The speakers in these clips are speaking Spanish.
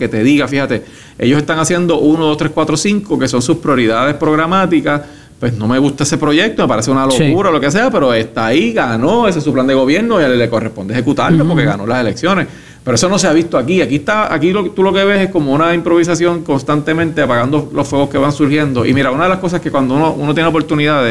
que te diga, fíjate, ellos están haciendo 1, 2, 3, 4, 5, que son sus prioridades programáticas. Pues no me gusta ese proyecto, me parece una locura o lo que sea, pero está ahí, ganó, ese es su plan de gobierno y a él le corresponde ejecutarlo porque ganó las elecciones. Pero eso no se ha visto aquí. Aquí tú lo que ves es como una improvisación constantemente apagando los fuegos que van surgiendo. Y mira, una de las cosas que cuando uno tiene la oportunidad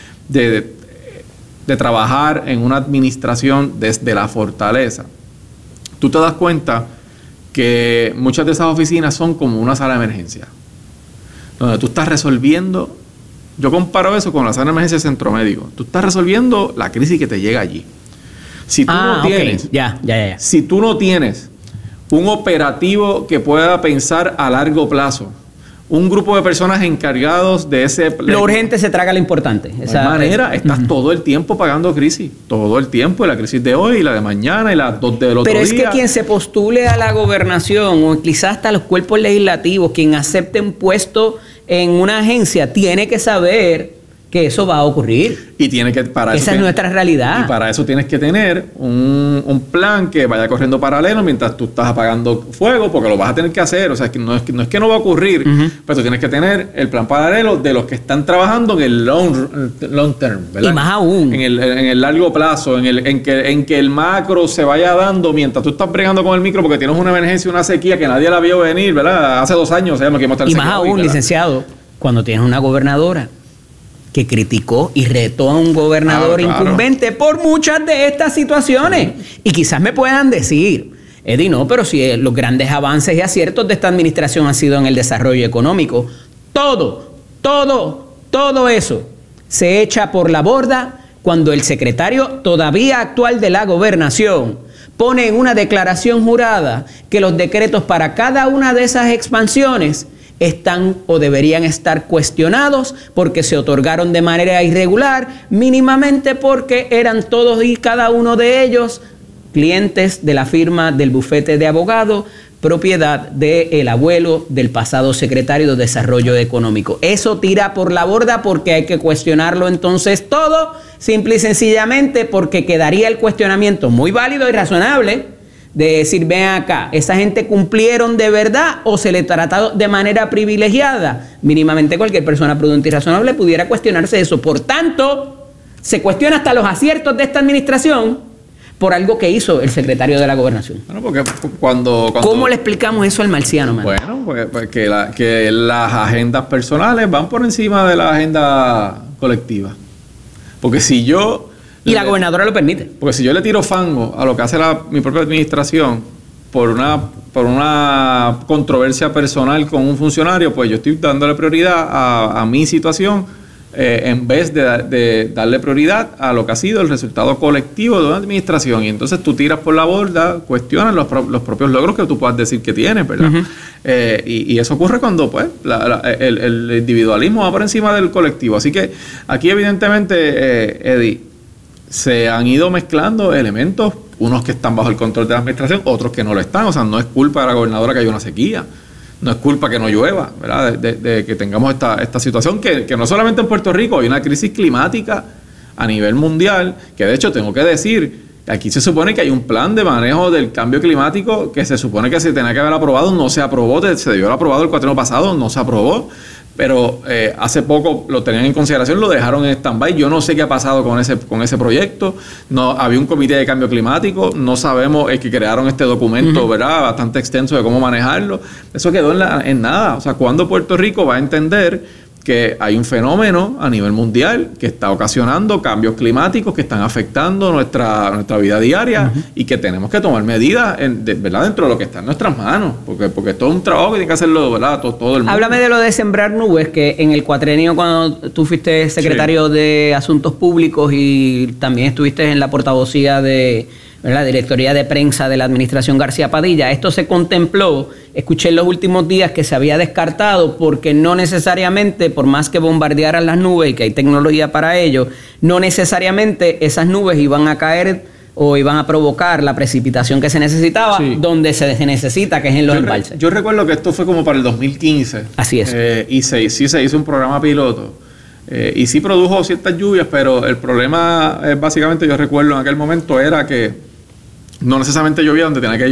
de trabajar en una administración desde la fortaleza, tú te das cuenta que muchas de esas oficinas son como una sala de emergencia, donde tú estás resolviendo. Yo comparo eso con la sala de emergencia de centro médico. Tú estás resolviendo la crisis que te llega allí. Si tú no tienes, si tú no tienes un operativo que pueda pensar a largo plazo, un grupo de personas encargados de ese... Lo urgente se traga lo importante. De esa manera, estás todo el tiempo pagando crisis. Todo el tiempo. Y la crisis de hoy, y la de mañana, y la del otro día. Pero es que quien se postule a la gobernación, o quizás hasta los cuerpos legislativos, quien acepte un puesto en una agencia, tiene que saber que eso va a ocurrir. Y tiene que... Esa es nuestra realidad. Y para eso tienes que tener un plan que vaya corriendo paralelo mientras tú estás apagando fuego, porque lo vas a tener que hacer. O sea, no es que no va a ocurrir, pero tú tienes que tener el plan paralelo de los que están trabajando en el long term, ¿verdad? Y más aún. En el largo plazo, en que el macro se vaya dando mientras tú estás bregando con el micro porque tienes una emergencia, una sequía que nadie la vio venir, ¿verdad? Hace 2 años sabemos que hemos estado y más aún, ¿verdad? Licenciado, cuando tienes una gobernadora que criticó y retó a un gobernador incumbente por muchas de estas situaciones. Y quizás me puedan decir, Eddie, no, pero si los grandes avances y aciertos de esta administración han sido en el desarrollo económico. Todo eso se echa por la borda cuando el secretario todavía actual de la gobernación pone en una declaración jurada que los decretos para cada una de esas expansiones están o deberían estar cuestionados porque se otorgaron de manera irregular, mínimamente porque eran todos y cada uno de ellos clientes de la firma del bufete de abogados, propiedad del abuelo del pasado secretario de Desarrollo Económico. Eso tira por la borda porque hay que cuestionarlo entonces todo, simple y sencillamente porque quedaría el cuestionamiento muy válido y razonable de decir, ven acá, ¿esa gente cumplieron de verdad o se le trató de manera privilegiada? Mínimamente cualquier persona prudente y razonable pudiera cuestionarse eso. Por tanto, se cuestiona hasta los aciertos de esta administración por algo que hizo el secretario de la Gobernación. Bueno, porque cuando ¿cómo le explicamos eso al marciano, man? Bueno, pues que las agendas personales van por encima de la agenda colectiva. Porque si yo... Y la gobernadora lo permite. Porque si yo le tiro fango a lo que hace mi propia administración por una controversia personal con un funcionario, pues yo estoy dándole prioridad a mi situación en vez de darle prioridad a lo que ha sido el resultado colectivo de una administración. Y entonces tú tiras por la borda, cuestionas los propios logros que tú puedas decir que tienes, ¿verdad? Y eso ocurre cuando pues el individualismo va por encima del colectivo. Así que aquí evidentemente, Eddie, se han ido mezclando elementos, unos que están bajo el control de la administración, otros que no lo están. O sea, no es culpa de la gobernadora que haya una sequía, no es culpa que no llueva, ¿verdad? De que tengamos esta situación que no solamente en Puerto Rico, hay una crisis climática a nivel mundial, que de hecho tengo que decir, aquí se supone que hay un plan de manejo del cambio climático que se supone que se tenía que haber aprobado, no se aprobó, se debió haber aprobado el cuatrienio pasado, no se aprobó. Pero hace poco lo tenían en consideración, lo dejaron en stand-by. Yo no sé qué ha pasado con ese proyecto. No había un comité de cambio climático. No sabemos, que crearon este documento, ¿verdad? Bastante extenso de cómo manejarlo. Eso quedó en nada. O sea, ¿cuándo Puerto Rico va a entender que hay un fenómeno a nivel mundial que está ocasionando cambios climáticos que están afectando nuestra vida diaria y que tenemos que tomar medidas, ¿verdad? Dentro de lo que está en nuestras manos? Porque todo es un trabajo que tiene que hacerlo, ¿verdad? Todo el mundo. Háblame de lo de sembrar nubes, que en el cuatrenio cuando tú fuiste secretario de Asuntos Públicos y también estuviste en la portavocía de la Directoría de Prensa de la Administración García Padilla. Esto se contempló, escuché en los últimos días que se había descartado porque no necesariamente, por más que bombardearan las nubes y que hay tecnología para ello, no necesariamente esas nubes iban a caer o iban a provocar la precipitación que se necesitaba donde se necesita, que es en los embalses. Yo recuerdo que esto fue como para el 2015. Así es. Y sí se hizo un programa piloto. Y sí produjo ciertas lluvias, pero el problema básicamente, yo recuerdo en aquel momento, era que no necesariamente llovía donde tenía que llover.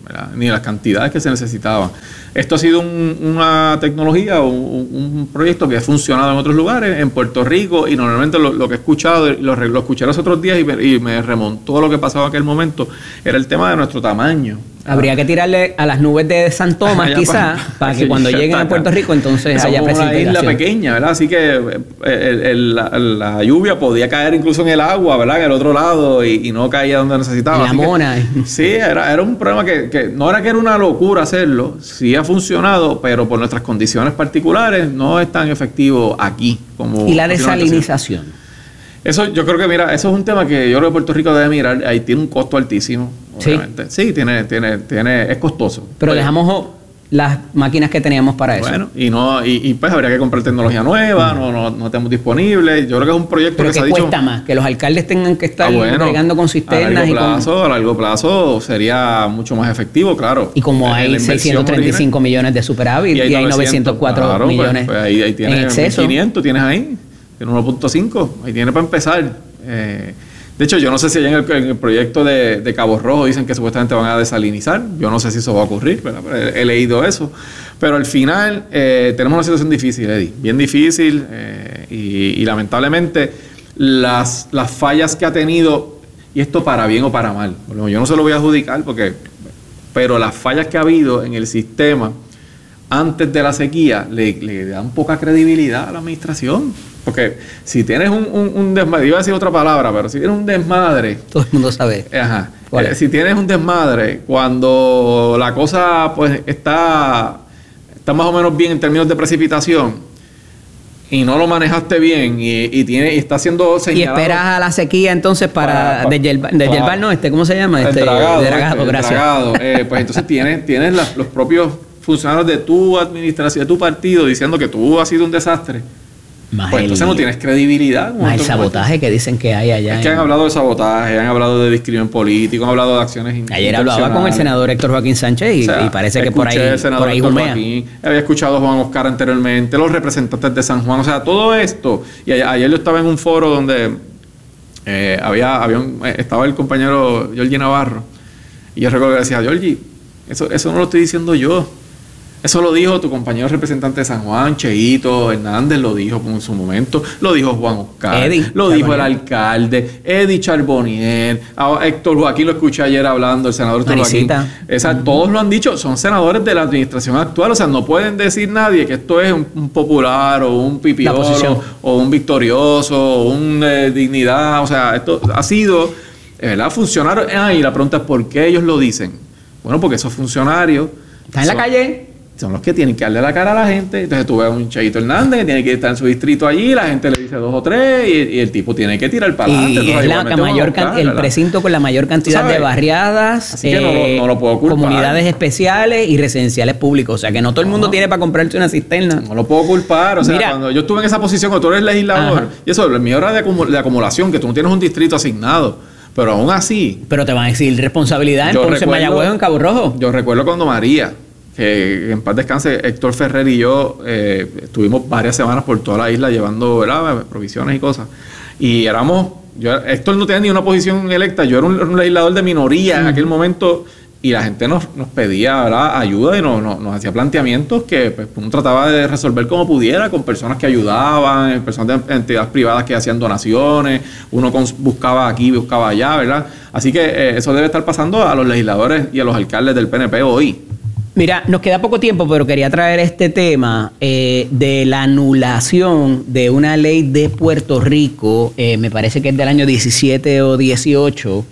¿verdad? Ni las cantidades que se necesitaban. Esto ha sido una tecnología o un proyecto que ha funcionado en otros lugares, en Puerto Rico, y normalmente lo que he escuchado, lo escuché los otros días y me remontó a lo que pasaba en aquel momento, era el tema de nuestro tamaño. Habría que tirarle a las nubes de San Tomás, quizás, para que cuando lleguen a Puerto Rico, entonces haya precipitación. Una isla pequeña, ¿verdad? Así que la lluvia podía caer incluso en el agua, ¿verdad? En el otro lado y no caía donde necesitaba. La mona. Sí, era un problema que no era una locura hacerlo, sí ha funcionado, pero por nuestras condiciones particulares no es tan efectivo aquí como... ¿Y la desalinización? Eso yo creo que, mira, eso es un tema que yo creo que Puerto Rico debe mirar. Ahí tiene un costo altísimo, obviamente. Sí, es costoso. Pero dejamos las máquinas que teníamos para eso. Bueno, y pues habría que comprar tecnología nueva, no tenemos disponible. Yo creo que es un proyecto pero que se ha dicho... Pero cuesta más, que los alcaldes tengan que estar bregando con cisternas a largo plazo sería mucho más efectivo, claro. Y como hay 635 millones de superávit y hay 904 millones pues ahí tienes en exceso. 500 tienes ahí. Tiene 1.5, ahí tiene para empezar. De hecho, yo no sé si allá en el proyecto de Cabo Rojo dicen que supuestamente van a desalinizar. Yo no sé si eso va a ocurrir, ¿verdad? Pero he leído eso. Pero al final tenemos una situación difícil, Eddie, bien difícil. Y lamentablemente las fallas que ha tenido, y esto para bien o para mal, yo no se lo voy a adjudicar, pero las fallas que ha habido en el sistema antes de la sequía le dan poca credibilidad a la administración. Porque si tienes un desmadre, iba a decir otra palabra, pero si tienes un desmadre... Todo el mundo sabe. Ajá. Si tienes un desmadre, cuando la cosa pues está más o menos bien en términos de precipitación y no lo manejaste bien y está siendo señalado... Y esperas a la sequía entonces para deshiervar, ¿no? ¿Cómo se llama? Dragado, gracias. Pues entonces tienes los propios funcionarios de tu administración, de tu partido, diciendo que tú has sido un desastre. Pues entonces no tienes credibilidad. Más el sabotaje que dicen que hay allá. Es que han hablado de sabotaje, han hablado de discrimen político, han hablado de acciones Ayer hablaba con el senador Héctor Joaquín Sánchez y parece que por ahí humea. Había escuchado a Juan Oscar anteriormente, los representantes de San Juan, o sea, todo esto. Y ayer yo estaba en un foro donde estaba el compañero Georgie Navarro y yo recuerdo que decía, Georgie, eso no lo estoy diciendo yo. Eso lo dijo tu compañero representante de San Juan, Cheito Hernández, lo dijo en su momento, lo dijo Juan Oscar, lo dijo el alcalde, Eddie Charbonnier, Héctor Joaquín lo escuché ayer hablando, el senador Héctor Joaquín. Todos lo han dicho, son senadores de la administración actual, o sea, no pueden decir nadie que esto es un popular o un pipiolo o un victorioso o un dignidad, o sea, esto ha sido, ¿verdad? Funcionarios, y la pregunta es ¿por qué ellos lo dicen? Bueno, porque esos funcionarios... ¿Están en la calle? Son los que tienen que darle la cara a la gente. Entonces tú ves a un Cheito Hernández que tiene que estar en su distrito allí, la gente le dice 2 o 3 y el tipo tiene que tirar para adelante. Y es el precinto con la mayor cantidad de barriadas, así que no lo puedo culpar. Comunidades especiales y residenciales públicos. O sea que no todo el mundo tiene para comprarse una cisterna. No lo puedo culpar. O sea, cuando yo estuve en esa posición, cuando tú eres legislador, y eso, el mío era de acumulación, que tú no tienes un distrito asignado. Pero aún así... Pero te van a exigir responsabilidad en Ponce, Mayagüez o en Cabo Rojo. Yo recuerdo cuando María... que en paz descanse, Héctor Ferrer y yo estuvimos varias semanas por toda la isla llevando, ¿verdad?, provisiones y cosas. Y Héctor no tenía ni una posición electa, yo era un legislador de minoría en aquel momento y la gente nos pedía, ¿verdad?, ayuda y nos hacía planteamientos que pues, uno trataba de resolver como pudiera con personas que ayudaban, personas de entidades privadas que hacían donaciones, uno buscaba aquí, buscaba allá, ¿verdad? Así que eso debe estar pasando a los legisladores y a los alcaldes del PNP hoy. Mira, nos queda poco tiempo, pero quería traer este tema de la anulación de una ley de Puerto Rico, me parece que es del año 17 o 18,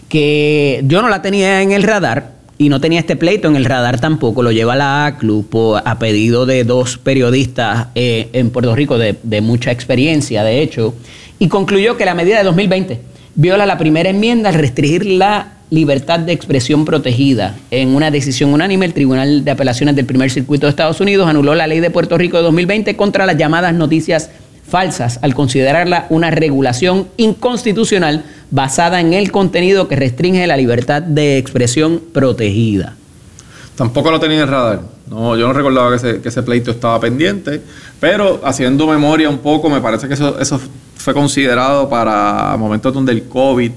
que yo no la tenía en el radar y no tenía este pleito en el radar tampoco, lo lleva la ACLU a pedido de 2 periodistas en Puerto Rico de mucha experiencia, de hecho, y concluyó que la medida de 2020 viola la primera enmienda al restringir la libertad de expresión protegida. En una decisión unánime, el Tribunal de Apelaciones del Primer Circuito de Estados Unidos anuló la ley de Puerto Rico de 2020 contra las llamadas noticias falsas, al considerarla una regulación inconstitucional basada en el contenido que restringe la libertad de expresión protegida. Tampoco lo tenía en el radar. No, yo no recordaba que ese pleito estaba pendiente, pero haciendo memoria un poco, me parece que eso fue considerado para momentos donde el COVID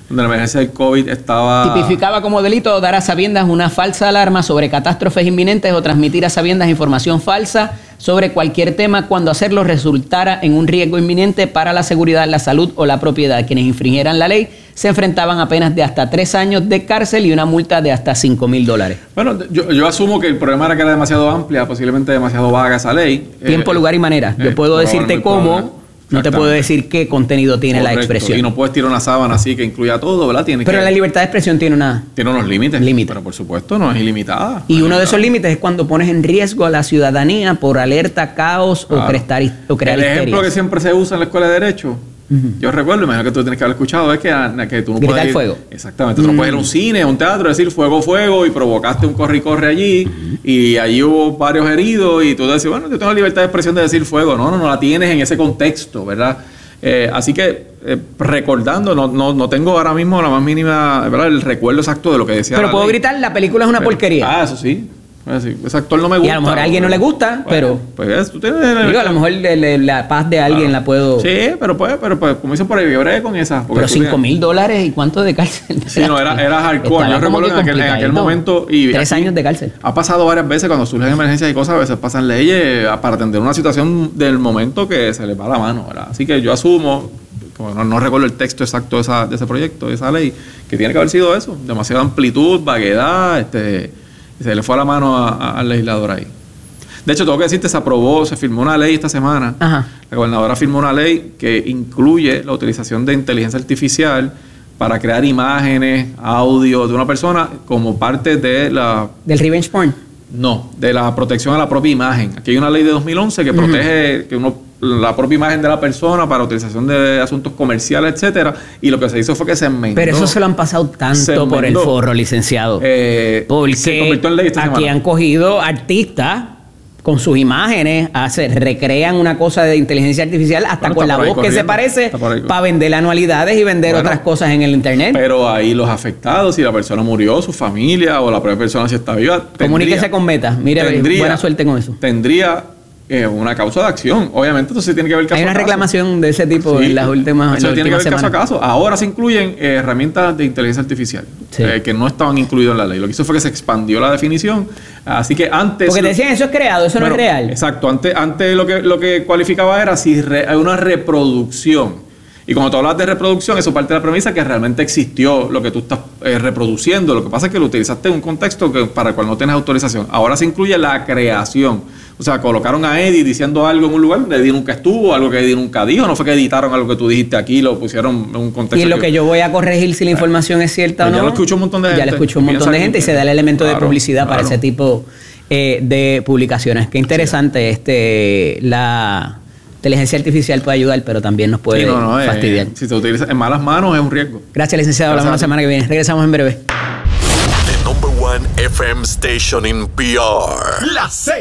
donde la emergencia del COVID estaba... Tipificaba como delito dar a sabiendas una falsa alarma sobre catástrofes inminentes o transmitir a sabiendas información falsa sobre cualquier tema cuando hacerlo resultara en un riesgo inminente para la seguridad, la salud o la propiedad. Quienes infringieran la ley se enfrentaban a penas de hasta 3 años de cárcel y una multa de hasta $5,000. Bueno, yo asumo que el problema era que era demasiado amplia, posiblemente demasiado vaga esa ley. Tiempo, lugar y manera. Yo puedo decirte cómo... No te puedo decir qué contenido tiene la expresión. Y no puedes tirar una sábana así que incluya todo, ¿verdad? Pero la libertad de expresión tiene unos límites. Pero por supuesto no es ilimitada. Y uno de esos límites es cuando pones en riesgo a la ciudadanía por alerta, caos o crear histerias. El ejemplo que siempre se usa en la escuela de Derecho, yo recuerdo, imagino que tú tienes que haber escuchado, es que tú no gritar puedes ir... fuego. Exactamente. Tú no puedes ir a un cine, a un teatro, decir fuego, fuego, y provocaste un corre y corre allí, y allí hubo varios heridos, y tú decís, bueno, yo tengo la libertad de expresión de decir fuego. No la tienes en ese contexto, ¿verdad? Así que, recordando, no tengo ahora mismo la más mínima, ¿verdad?, el recuerdo exacto de lo que decía. Pero puedo gritar, la película es una porquería. Eso sí. Ese actor no me gusta. Y a lo mejor a alguien no le gusta, pero... Pues tú tienes... Digo, a lo mejor la paz de alguien la puedo... Sí, pero como dicen por ahí, yo bregué con esa. Pero $5,000 y cuánto de cárcel. Sí, no, era hardcore. Yo recuerdo en aquel momento... Y 3 años de cárcel. Ha pasado varias veces cuando surgen emergencias y cosas, a veces pasan leyes para atender una situación del momento que se les va la mano, ¿verdad? Así que yo asumo, como no recuerdo el texto exacto de ese proyecto, de esa ley, que tiene que haber sido eso. Demasiada amplitud, vaguedad, se le fue a la mano al legislador ahí. De hecho, tengo que decirte, se firmó una ley esta semana. Ajá. La gobernadora firmó una ley que incluye la utilización de inteligencia artificial para crear imágenes, audio de una persona como parte de la... ¿Del revenge porn? No, de la protección a la propia imagen. Aquí hay una ley de 2011 que protege la propia imagen de la persona para utilización de asuntos comerciales, etcétera. Y lo que se hizo fue que se enmendó. Pero eso se lo han pasado tanto por el forro, licenciado. Porque se convirtió en ley esta aquí semana. Han cogido artistas con sus imágenes, recrean una cosa de inteligencia artificial hasta con la voz que se parece para vender anualidades y vender otras cosas en el internet. Pero ahí los afectados, si la persona murió, su familia o la propia persona si está viva, comuníquese con Meta. Mire, buena suerte con eso. Tendría una causa de acción. Obviamente, entonces tiene que ver caso a caso. Hay una reclamación de ese tipo en las últimas semanas. Tiene que ver caso a caso. Ahora se incluyen herramientas de inteligencia artificial que no estaban incluidas en la ley. Lo que hizo fue que se expandió la definición. Así que antes... Porque te decían, eso es creado, eso no es real. Exacto. Antes lo que cualificaba era si hay una reproducción. Y como tú hablas de reproducción, eso parte de la premisa que realmente existió lo que tú estás reproduciendo. Lo que pasa es que lo utilizaste en un contexto para el cual no tienes autorización. Ahora se incluye la creación. O sea, colocaron a Eddie diciendo algo en un lugar donde Eddie nunca estuvo, algo que Eddie nunca dijo. No fue que editaron algo que tú dijiste aquí, lo pusieron en un contexto. Y en lo que yo voy a corregir si la información es cierta o no. Ya lo escuchó un montón de gente. Ya lo escuchó un montón de gente y se da el elemento de publicidad para ese tipo de publicaciones. Qué interesante. La inteligencia artificial puede ayudar, pero también nos puede fastidiar. Si se utiliza en malas manos es un riesgo. Gracias, licenciado. Hablamos la semana que viene. Regresamos en breve. The #1 FM station in PR. La